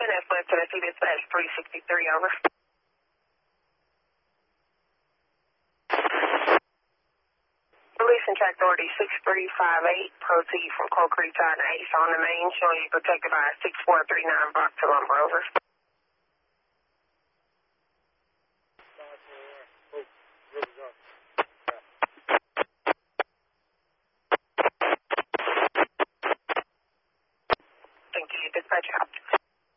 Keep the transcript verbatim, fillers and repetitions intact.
That's left to the C dispatch three sixty-three, over. Police and track authority six three five eight, proceed from Coal Creek Drive to Ace on the main, showing you protected by six four three nine block to lumber, over. Thank you, dispatch out.